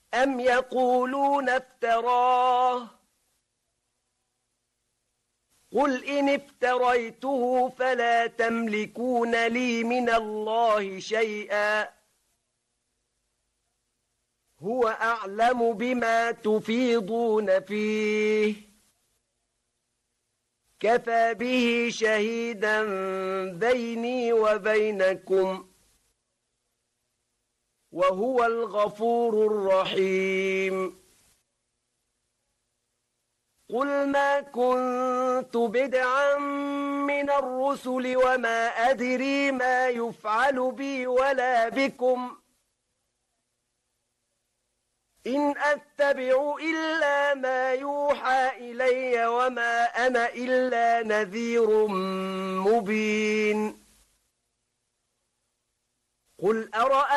أم يقولون افتراه قل إن افتريته فلا تملكون لي من الله شيئا هو أعلم بما تفيضون فيه كفى به شهيدا بيني وبينكم وهو الغفور الرحيم قل ما كنت بدعا من الرسل وما أدري ما يفعل بي ولا بكم إن أتبع إلا ما يوحى إلي وما أنا إلا نذير مبين قل أرأيتم